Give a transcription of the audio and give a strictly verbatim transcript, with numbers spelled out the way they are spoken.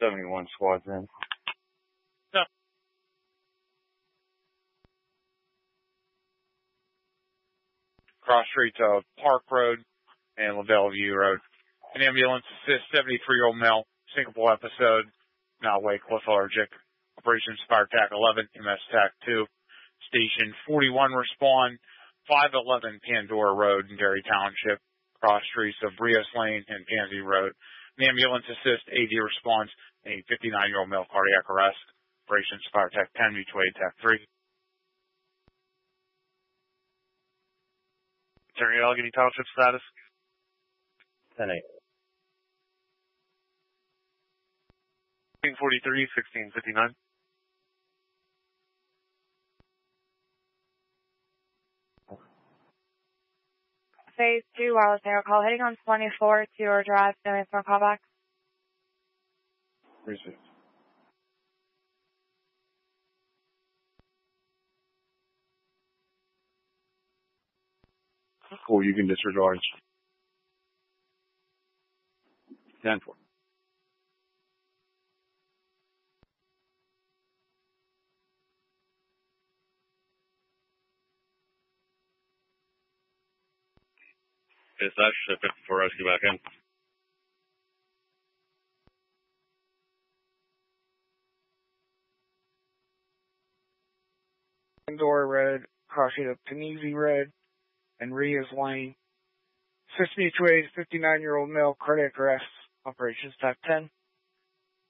seventy-one squads in. No. Cross streets of Park Road and LaBelle View Road. An ambulance assist seventy-three-year-old male, syncopal episode, now awake, lethargic. Operations Fire T A C eleven, M S T A C two. Station forty-one respond, five eleven Pandora Road in Gary Township, cross streets of Rios Lane and Pansy Road. An ambulance assist A D response, a fifty-nine-year-old male cardiac arrest. Operations Fire T A C ten, mutual aid T A C three. Attorney Allegheny Township status? ten eight. sixteen forty-three, sixteen fifty-nine. Phase two, wireless air call, heading on twenty-four to your drive, no answer on callback. Received. Cool, you can disregard. ten four. It's that ship it for rescue back in. Pandora Road, cross street of Panisi Road and Rios Lane. Assist mutual aid, fifty-nine-year-old male cardiac arrest. Operations T A C ten.